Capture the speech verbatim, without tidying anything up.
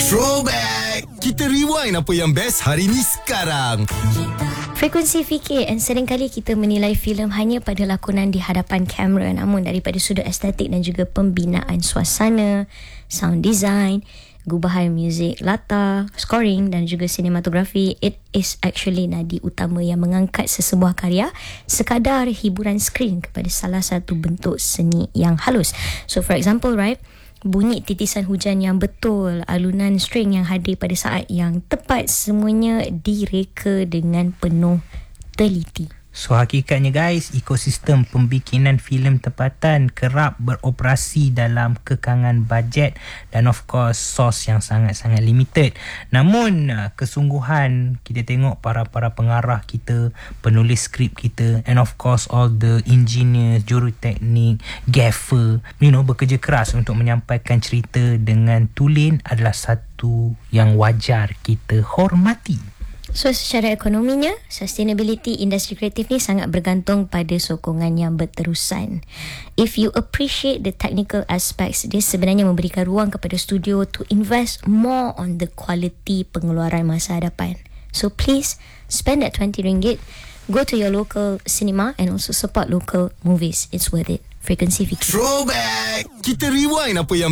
Throwback. Kita rewind apa yang best hari ni sekarang. Frekuensi fikir, dan seringkali kita menilai filem hanya pada lakonan di hadapan kamera, namun daripada sudut estetik dan juga pembinaan suasana, sound design, gubahan muzik latar, scoring dan juga sinematografi, it is actually nadi utama yang mengangkat sesebuah karya sekadar hiburan skrin kepada salah satu bentuk seni yang halus. So for example, right, bunyi titisan hujan yang betul, alunan string yang hadir pada saat yang tepat, semuanya direka dengan penuh teliti. So hakikatnya guys, ekosistem pembikinan filem tempatan kerap beroperasi dalam kekangan bajet dan of course sos yang sangat-sangat limited. Namun kesungguhan kita tengok para-para pengarah kita, penulis skrip kita, and of course all the engineers, juruteknik, gaffer, you know, bekerja keras untuk menyampaikan cerita dengan tulen adalah satu yang wajar kita hormati. So secara ekonominya, sustainability industri kreatif ni sangat bergantung pada sokongan yang berterusan. If you appreciate the technical aspects, dia sebenarnya memberikan ruang kepada studio to invest more on the quality pengeluaran masa hadapan. So please spend that twenty ringgit, go to your local cinema and also support local movies. It's worth it. Frekuensi fikir. Throwback. Kita rewind apa yang